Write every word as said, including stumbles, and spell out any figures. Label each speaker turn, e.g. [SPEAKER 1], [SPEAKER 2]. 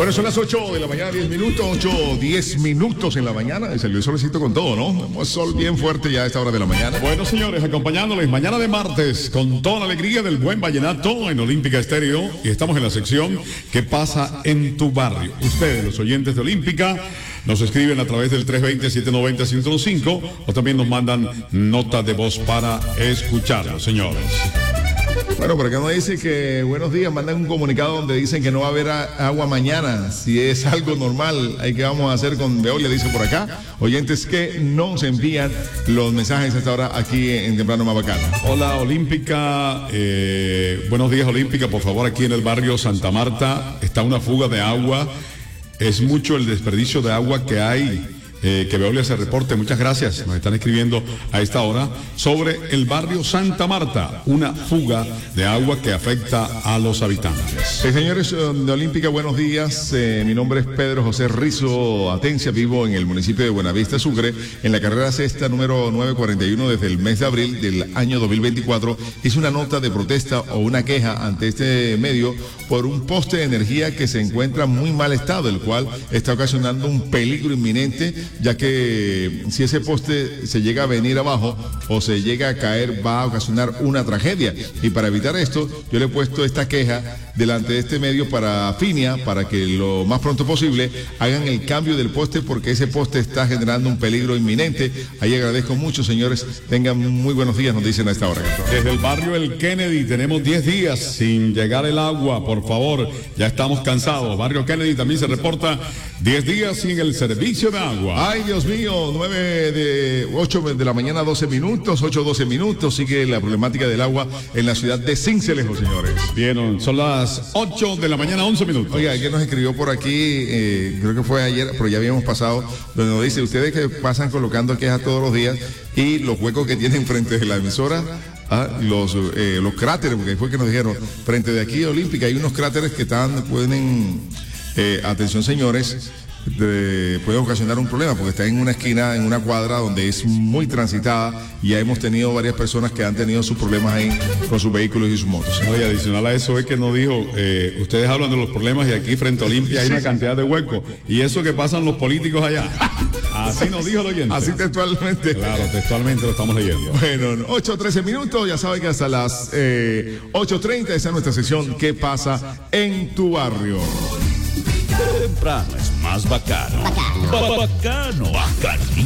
[SPEAKER 1] Bueno, son las ocho de la mañana, diez minutos, ocho, diez minutos en la mañana. Y salió el solecito con todo, ¿no? Tenemos sol bien fuerte ya a esta hora de la mañana.
[SPEAKER 2] Bueno, señores, acompañándoles mañana de martes con toda la alegría del buen vallenato en Olímpica Estéreo. Y estamos en la sección ¿Qué pasa en tu barrio? Ustedes, los oyentes de Olímpica, nos escriben a través del tres dos cero, siete nueve cero, uno cero cinco o también nos mandan nota de voz para escucharlos, señores.
[SPEAKER 1] Bueno, por acá nos dice que buenos días, mandan un comunicado donde dicen que no va a haber a, agua mañana. Si es algo normal, ¿qué vamos a hacer con Veolia? Dice por acá. Oyentes que nos envían los mensajes hasta ahora aquí en Temprano Más Bacano.
[SPEAKER 2] Hola, Olímpica. Eh, buenos días, Olímpica. Por favor, aquí en el barrio Santa Marta está una fuga de agua. Es mucho el desperdicio de agua que hay. Eh, que Veolia se reporte. Muchas gracias. Nos están escribiendo a esta hora sobre el barrio Santa Marta, una fuga de agua que afecta a los habitantes.
[SPEAKER 1] Sí, señores de Olímpica, buenos días. Eh, mi nombre es Pedro José Rizo Atencia, vivo en el municipio de Buenavista, Sucre, en la carrera sexta número novecientos cuarenta y uno. Desde el mes de abril del año dos mil veinticuatro hice una nota de protesta o una queja ante este medio por un poste de energía que se encuentra en muy mal estado, el cual está ocasionando un peligro inminente, ya que si ese poste se llega a venir abajo o se llega a caer, va a ocasionar una tragedia. Y para evitar esto, yo le he puesto esta queja delante de este medio para Finia, para que lo más pronto posible hagan el cambio del poste, porque ese poste está generando un peligro inminente. Ahí agradezco mucho, señores. Tengan muy buenos días, nos dicen a esta hora.
[SPEAKER 2] Desde el barrio El Kennedy tenemos diez días sin llegar el agua, por favor, ya estamos cansados. Barrio Kennedy también se reporta diez días sin el servicio de agua.
[SPEAKER 1] Ay, Dios mío, nueve de ocho de la mañana, doce minutos, ocho, doce minutos. Sigue la problemática del agua en la ciudad de Sincelejo, señores.
[SPEAKER 2] Bien, son las ocho de la mañana, once minutos.
[SPEAKER 1] Oiga, alguien nos escribió por aquí, eh, creo que fue ayer, pero ya habíamos pasado, donde nos dice, ustedes que pasan colocando quejas todos los días y los huecos que tienen frente de la emisora, ah, los, eh, los cráteres, porque fue que nos dijeron, frente de aquí Olímpica hay unos cráteres que están, pueden, eh, atención señores, De, puede ocasionar un problema porque está en una esquina, en una cuadra donde es muy transitada, y ya hemos tenido varias personas que han tenido sus problemas ahí con sus vehículos y sus motos.
[SPEAKER 2] No, y adicional a eso es que nos dijo, eh, ustedes hablan de los problemas y aquí frente a Olimpia hay una cantidad de huecos, y eso que pasan los políticos allá. Así nos dijo el oyente.
[SPEAKER 1] Así textualmente.
[SPEAKER 2] Claro, textualmente lo estamos leyendo.
[SPEAKER 1] Bueno, ocho, trece minutos, ya saben que hasta las eh, ocho treinta esa es nuestra sesión ¿Qué pasa en tu barrio?
[SPEAKER 3] Temprano es más bacano. Bacano. Bacano. Bacanísimo.